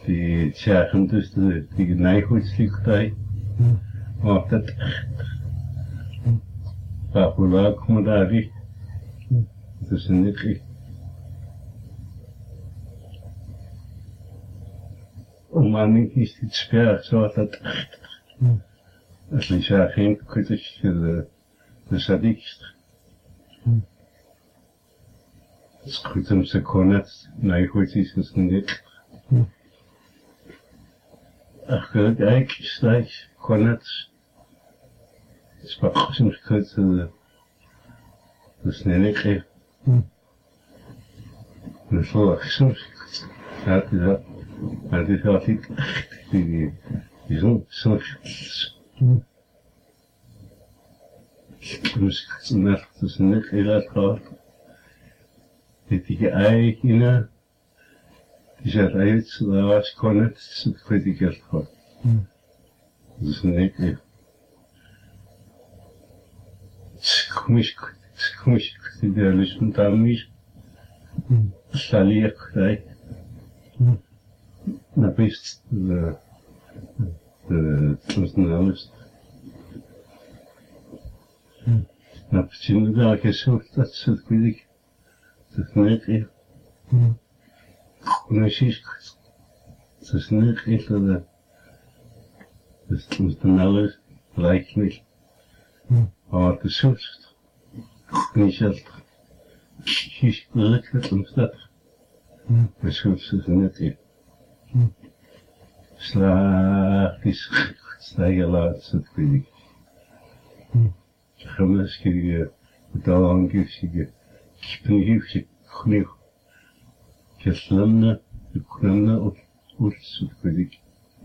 die zeggen dus die nijgoedslichtij. Maar dat Papula Komodari. Dat is niet echt. Ommanning is dit speer, zo dat als je zegt geen kritisch de sadikst. Het is goed om te kunnen, nijgoedjes is niet. Eigenlijk is dat konnet. Sprak soms goed de snelheid. Dus zo soms gaat dat, maar dit gaat niet die soms. Dus net dus niet heel erg gehad. Die eigen die zegt uit, daar was konnet, is het kritisch gehad. Dus niet echt. Komisch, die lust daar mis. Salier krijg. Na best de alles. Na почему да, dat soort kwik. Dat net echt. Precies. Dat is net echt dat. Dat is dan alles lijkt. Maar de soort niet zelf. Kies gelukkig om dat. De soort is net echt. Slaag is stijgen laatst het kwik. Gemeske betalangiftige kippenhifje genoeg. Geslamne op oortsukwedik.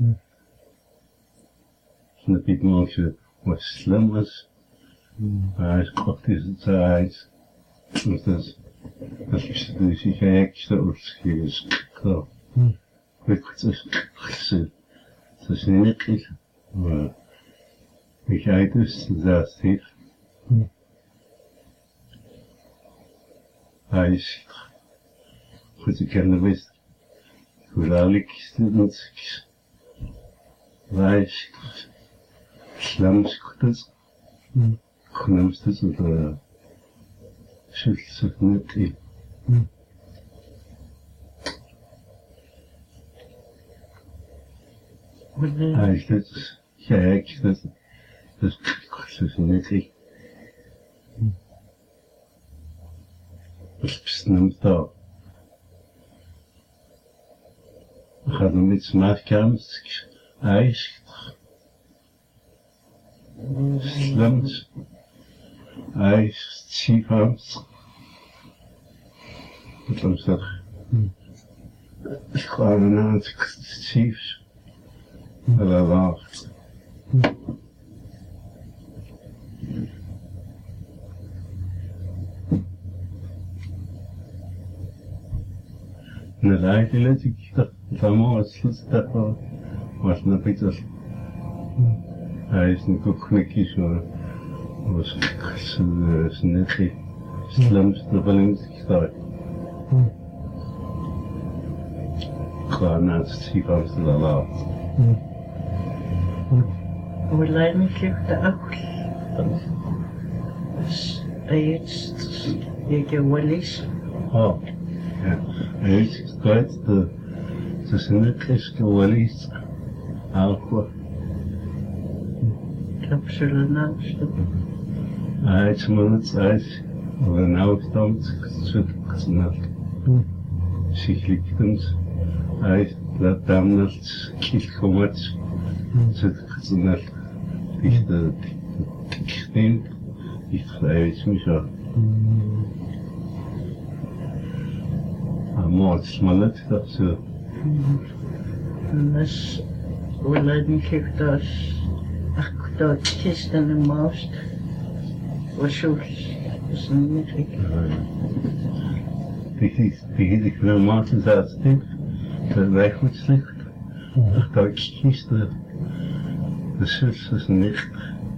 Snap ik manche wat slim is. Hij is praktisch het tijd. Dus dat is dus ik extra oortsgees. Klaar. Weet wat het is niet echt. Maar ik uit dus dat heeft. Hij is goed, ik ken de best. Hoe dadelijk is het niet. Hij is slamskutters. Knamsters of schultz of net. Hij is dus gek, dat is net echt. Bestemd daar. We gaan er met smaakkamers, ijs, slams, ijs, chiefhams. Wat dan zeg ik? Gewoon een aantal chiefs. Wel lacht. Nella illetik tamam asılsız was napitas. Hij is nu ook knikjes hoor. Was net slams de balans gestart. Klaar na het ziekenhuis te laten. Hoe leidend ligt de akkel? Jetzt je wallis. Oh. Ja, hij is kwijt de zinnetjes wallis. Alcohol. Kapselen naast. Hij is maar het ijs. Of een afstand zit gesneld. Zich ligt ons. Hij laat dan het kielkommet zit gesneld. Dicht gesneemd. Dicht geëist me zo. Maar smalet dat ze. Dus hoe leidend ligt dat? Ach, dat is dan een maast. Was schultz. Dat is niet gek. Die wil maken dat het wij goed slecht. Dat kies de schultz is niet.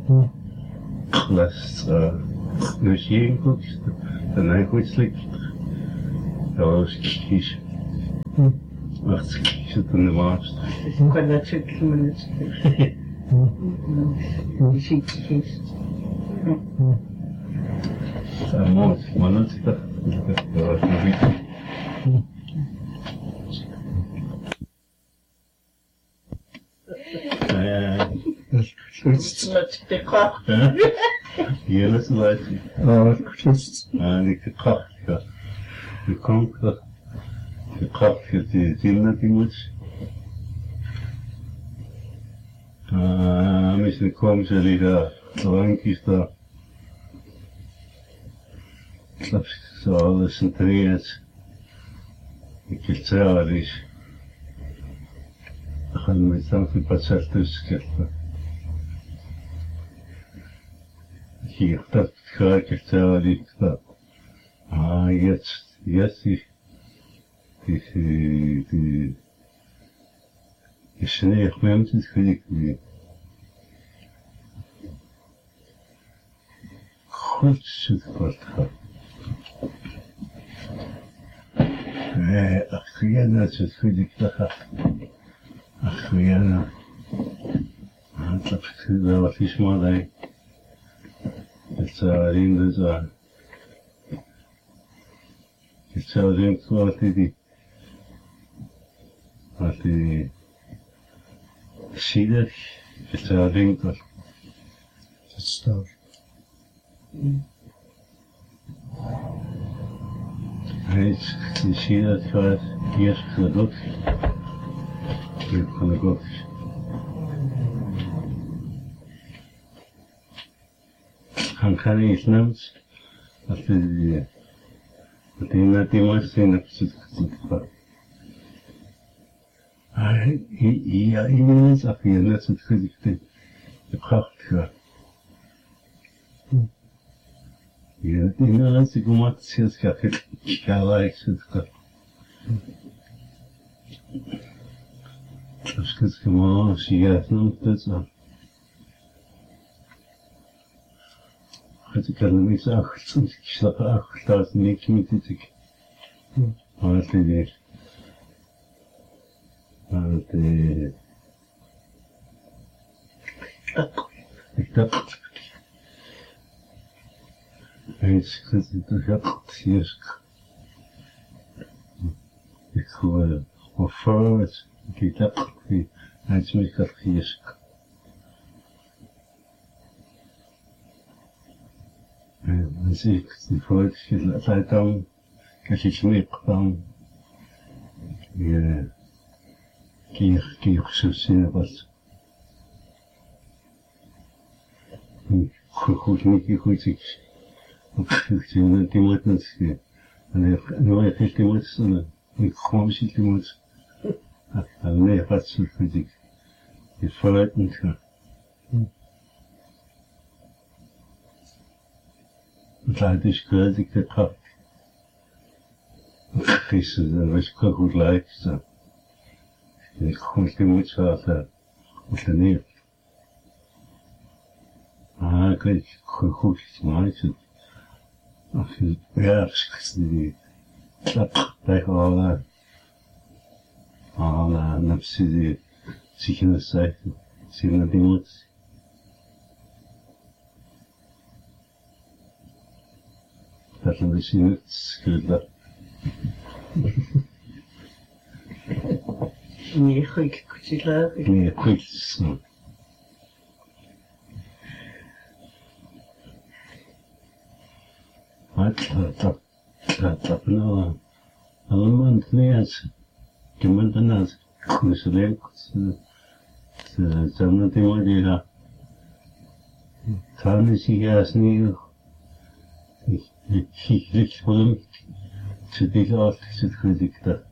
Last dus je goed de wij goed slecht. Dat was kies. Wacht kies. Ikşatın ne varmış? Bana çekilmeniz. Şikiz. Tamam, bana çıkar. Yavaş yavaş. Значит, как? Yine slayt. Die kracht, ja. Die kommt, die kracht für die Kinder, die muss. Mislim, kom želi da Slovenki sta so alles centriert. Ik heb zelf gaan met zoveel patiënten hier dat ga ik zelf niet dat. Jetzt die Schnee mensen kriegt die goed zit. أخيانا تدخلك لها أخيانا طلبت إذا ما فيش ماضي التعليم لزعل التعليم كوالتي دي سيدك التعليم كوال تستار Hij ziet dat het eerst gedrukt van de klok. Han kan niet slechts dat hij net iemand zijn op zijn gezicht. Ja, iedereen zag je net het gezicht de kracht gaat. Ja, die laatste informatie is gelijk. Als het gewoon zie noemt het zo. Het kan niet zo goed. Ik snap ook dat niet met dit. Maar het is ik dacht. Eens gezien dat hier ik hoor of vooruit ik dacht die eens met dat hier en zie ik die vooruit tijd dan als je niet dan je keer zo zien wat goed niet goed ik Christian, die moet niet. Nu heb ik die moet. Ik kom misschien die moet. Nee, wat zo vind ik. Je vooruit niet gaan. Het is kwijt ik de kracht. Gisteren was ik goed lijkt. Ik kom die moet zo neer. Kijk, goed maken. Als je werkt, dat tegen alle nafsi die zich in de zijde zien dat die moet. Dat een beetje niet schudden. Nee, goed, goed, nee, goed. Dat nou allemaal niet gemand naast misschien zijn die maar die daar gaan ze juist niet ik voel ze die altijd zit kritiek daar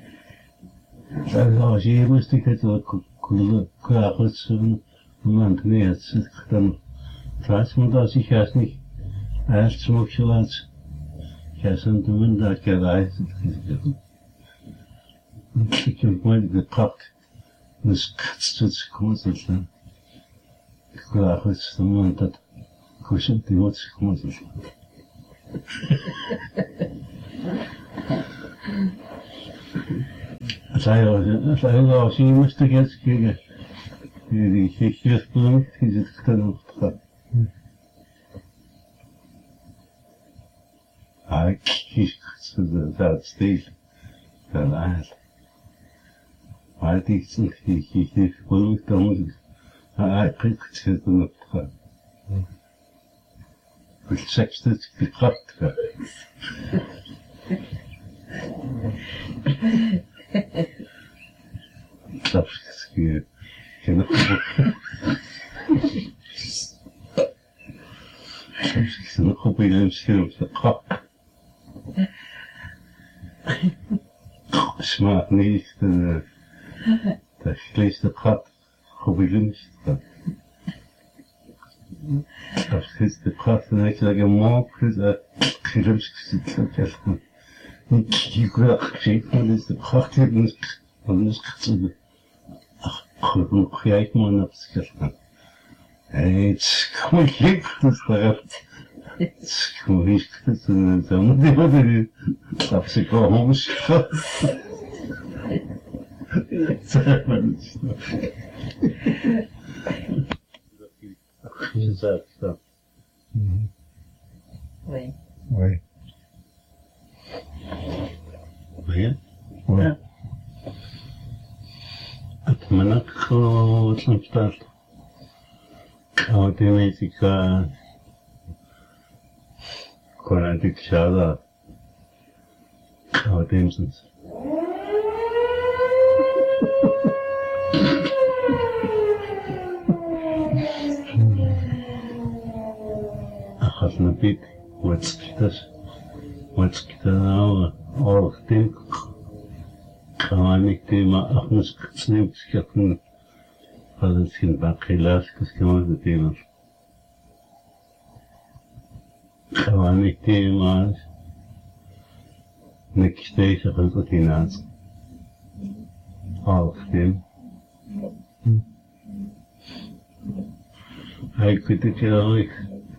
als je moest ik het ook klaar zijn moment niet zit dan plaats moet als ik juist niet Erst zum Schluss. Gestern tun da gereist. Ich habe mal gekocht. Das kannst du zu kommen sein. Ich glaube, es ist nur das Kuschen, die muss ich kommen sein. Saya sih mesti kayak di kecil pun tidak tahu apa. Dat steeds dat uit. Maar die pun dan moet ik zitten op. Het sekste gekracht. Dat is geen nog op een scherm te krap. Smaak niet de geleesde krap op een scherm. Als het de krap dan heb je dat je maak het scherm zit. Ik wil zeggen dat de krap anders gezien. Nog jij maar naar het scherm. Het kan ik niet zeggen. Сквозь там делали, а психологи. Oui. Oui. Oui. Oui. أتمنى تنفتح أوتوماتيكا كوناتيك شادا أوتيمسنس أخذنا بيت واتسكتنا أورختين قوانيك تيما أخنس كتسنيم كسكتنا هذا سكين باقي لاس كسكما تيما قوانيك تيما نكشتيش غلطتينات أورختين هاي كنت كلاويك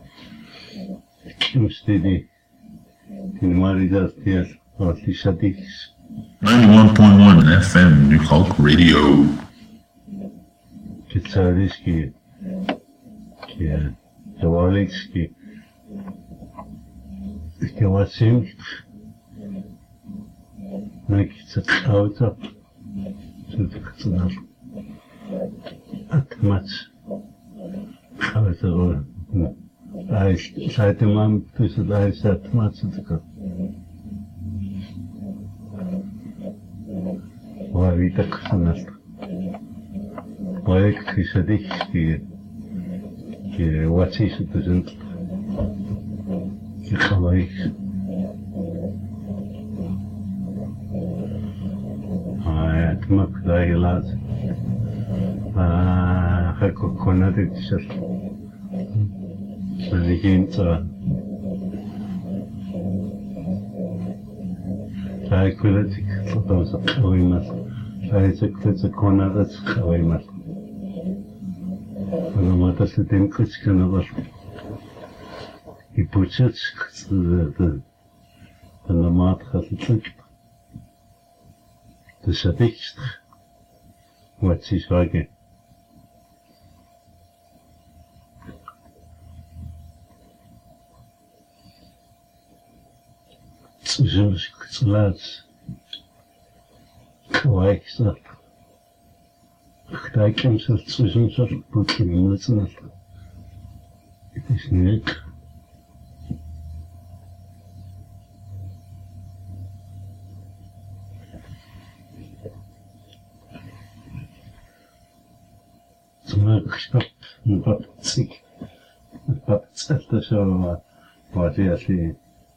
مستدي تنماري داستيات راسي شديكس 91.1 FM New Hulk Radio. كتساليسكي كي جواليكسكي كواسيم نكتت أوتا تتكتنار أتمت أوتا سايتمان تسد ساتمات تتكت وعيتك سنست وعيك في صديق كي واتسي ستزنت كي خوايك أتمك دايلات خاكو كوناتك تشت مليكين تا هاي كلتك تطوز خويمات هاي تكلتك كوناتك خويمات ولما تسلتين كتك نظر يبوتشت النماط خاصتك تشتكت واتسيش واقع تجمش كتلات كوايك سات اختاك امسل تجمش بوكي ملتنات اتشنيك كشطب نبطسك نبطسك شو واتي أشي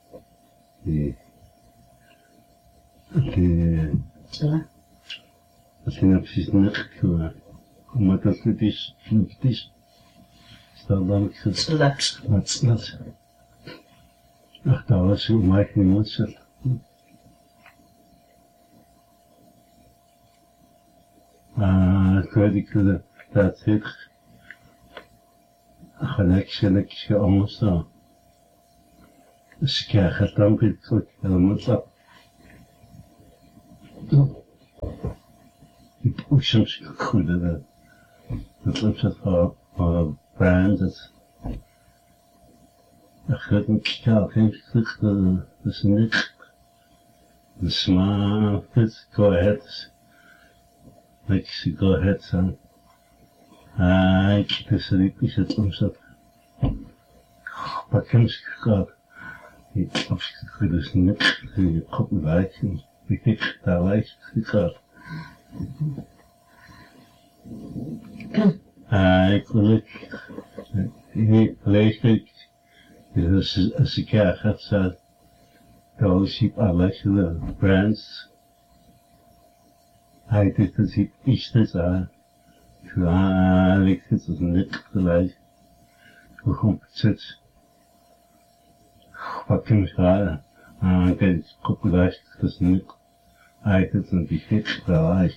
أشي نفسي نخك وما تسلتيش نفتيش استخدامك Slat. ما تسلت أختار شو مايك نموتشل كودي كده تاتيك خلاك شلك شو أمسا شكا ختم بالكوك المطلق Ushim's good the lips of brands that I couldn't tell him the snitch, the smile, go ahead, like she go ahead, son. I keep the sleep, is it himself. But Kim's God, he could the snitch, he couldn't like him, we think that like, he got. I could he leest dus als ik gaat staat those sheep are like the brands hij dit is iets dat ik het is niet gelijk hoe komt het wat kan ik gaan kijk kopieert het is niet hij het een beetje gelijk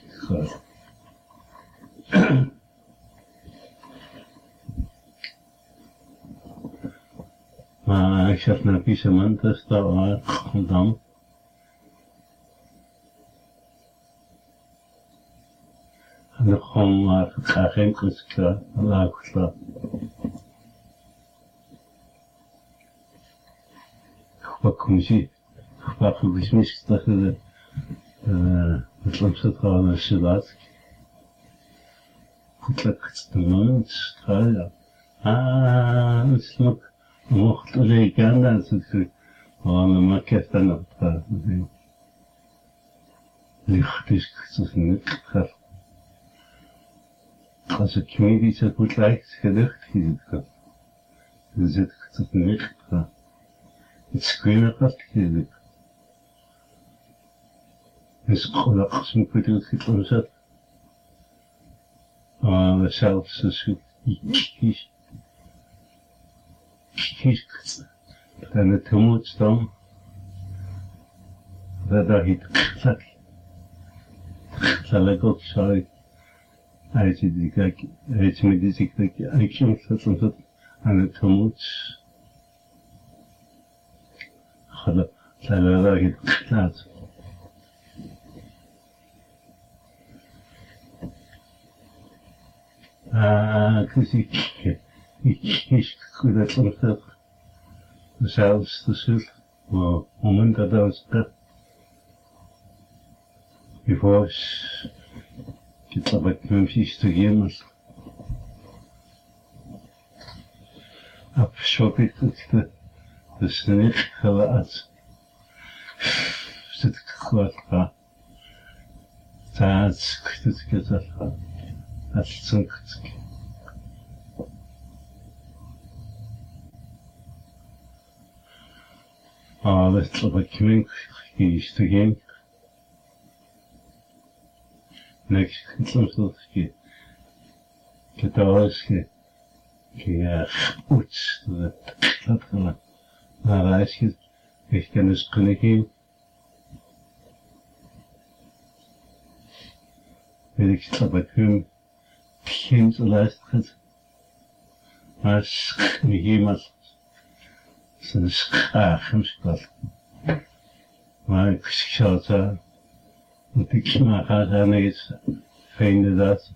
maar ik zat naar Pieseman, dus daar was gedaan. En dan gewoon maar geen kunstklaar, en laag geslapen. Wat kom je zien? Wat is misgeslagen het lamset gewoon als je laat. Goed lekker te doen, ja. Het is nog. Mocht ik aan dat het maar kerst dan op gaat. Licht is het niet gaat. Als ik me iets goed lijkt, gelucht is het gaat. Dus het gaat niet gaat. Het schreeuwen gaat gelukt. Dus gelukkig is mijn product omzet. Maar zelfs als ik kies. En het moet dan dat ik zal ik ook zo uit die kijk uit met die kijk ik moet dat aan het moet zal ik laat ik goed dat het zelfs de zult, maar moment dat was dat. Before ik heb wat mensen te geven. Op shop ik het dus niet gelaat. Zit ik goed gaan. Dat is het dat. Dat is het. Dat wat ik is te gaan. Next, soms dat ik het alles goed dat gaan. Maar als je ik kan dus kunnen geven. Weet ik dat ik hem geen te luisteren. Maar als ik iemand zijn schaamschap. Maar ik zou het dat ik maar ga zijn iets vinden dat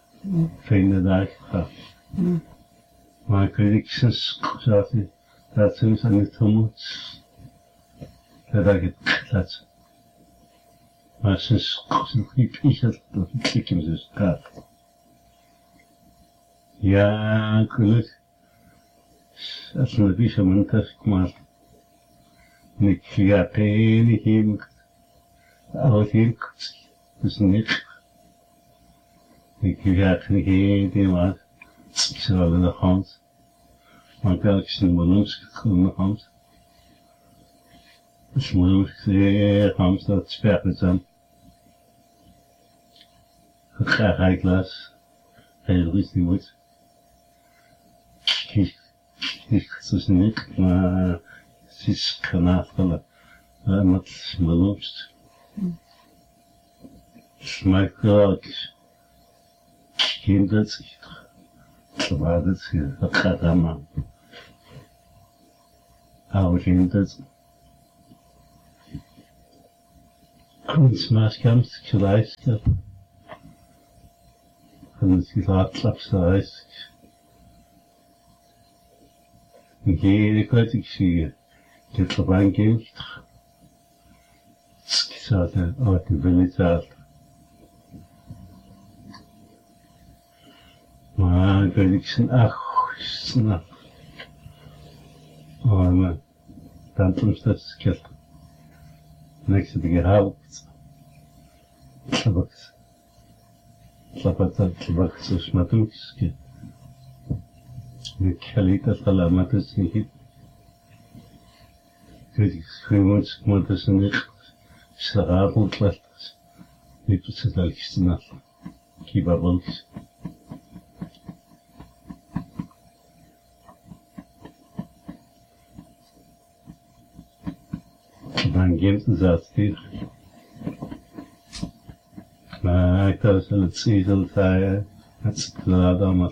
ga. Maar ik weet niet sinds dat ze aan het moet dat ik het laat. Maar sinds ik dat ik hem dus ga. Ja, gelukkig. Als we die zo moeten maar ik ga tegen hem oud hier dus niet ik ga geen idee maar ik zal in de hand maar telkens een balloons in de hand dus balloons zeer hand dat sperrt aan ik ga ik las heel goed niet moet ik dus niet maar het is kanaal met balloons maar ik kind dat waar dat gaat allemaal oude kind dat kunstmaatschap geluisterd Skilaatlapsaris. Geelikoitiksi Tetrabankilt. Skisata Artibilitat. Maar koitiksen achsna. Maar tantumstaskel. Next to the house. Tabaks. Tabaks smatumski. Kalita salamatus nihit. Critics crewons mothers and it. Sarabul plastas. Lipusatalistina. Kibables. Man gives that still. Maar ik had het zetel daar, het straat allemaal.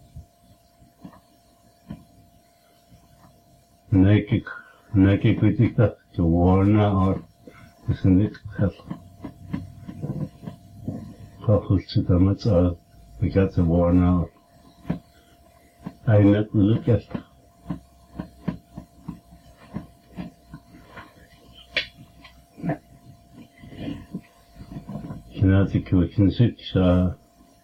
Nee, ik weet niet dat je woorden or is niet het. Goed zit dan met al, ik had de woorden or. Hij net lukt het. Ik kan zeggen,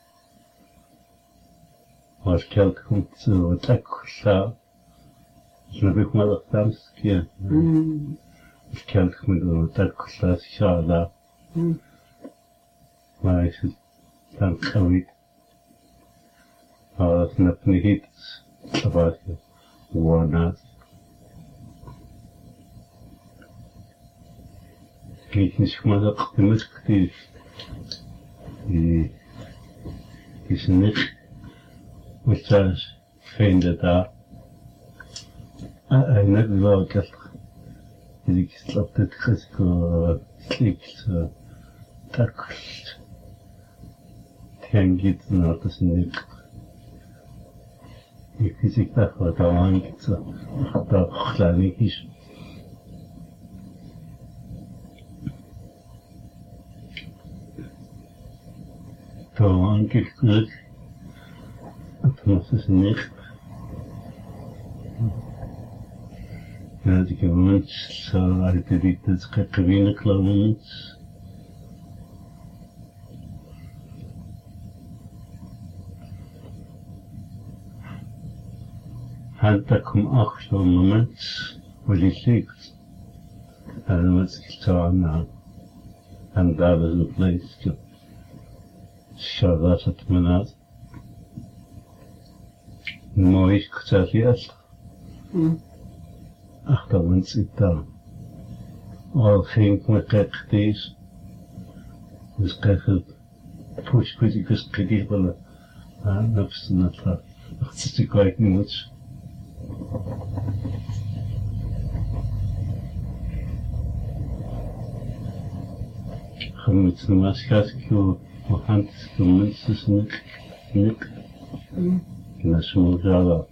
als kelk komt wat akkusa, snap ik maar dat dans keer. Als kelk met wat akkusa schada, maar is het dan kawit. Als snap niet iets, dat je woordt. Ik zeg maar dat de muziek is niet wat zelfs vinden daar. En net wel dat ik snap dat het slikt takst. Denk het nou dat is niet. Ik zeg dat wat aan het dat klein is. Toegankelijk geluk. Het was dus niet. Ja, die gewens zou uit de rieten gewinne klauwens. Had dat kom ook zo'n moment waar die ziekt. En wat ik zou aan. En daar was een place. Şarlar satmanaz. Moiş kısalıyız. Achterman zitten. Al geen kwekkees. Dus krijg je pushkuzikus kredietbellen. Dat is net waar. Dat is de kwijt niet moet. Gemoed de maatschappij. Want de mensen zijn niet. En dat is moeilijk al.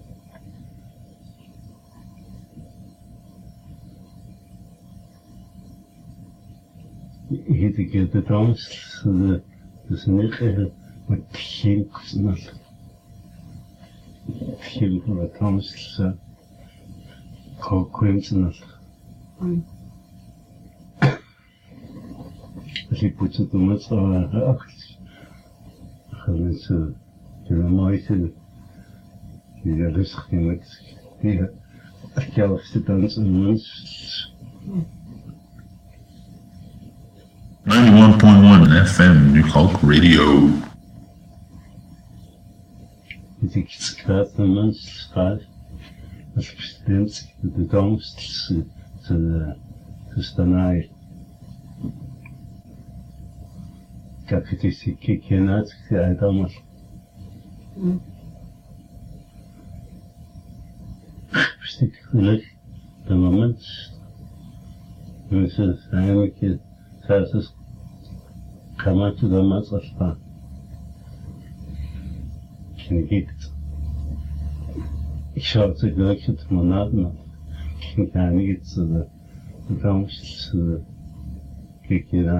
Ik heb het angst, dus niet echt met geen snel. Veel met angst, kookwensen. Als ik moet het doen met zo'n reactie. Gaan mensen kunnen mooi zijn. Die er rustig in met die kelfste dansen mensen. 91.1 FM New Hulk Radio. Ik schrijf de mensen schrijf. Als bestemd de angst ze staan. Как это кикинат, это может. Стихлых, the moments, Mrs. Hamilton says, come out to the muscle span. Can you get it? Ich schaue zu gleich zu Monaten. Kann ich jetzt, the drums, kicking